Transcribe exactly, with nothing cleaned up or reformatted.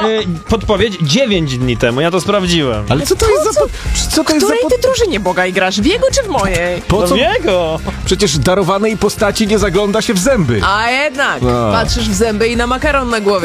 podpowiedź dziewięć dni temu, ja to sprawdziłem. Ale co to jest za... Po... Co to W jest za... której Po... ty drużynie Boga grasz? W jego czy w mojej? Po No co? jego! Przecież darowanej postaci nie zagląda się w zęby. A jednak, A. patrzysz w zęby i na makaron na głowie.